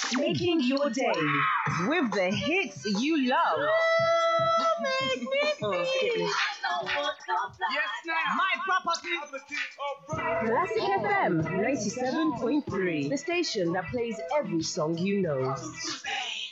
Making your day with the hits you love. Yes, now. My property. Classic FM 97.3. The station that plays every song you know.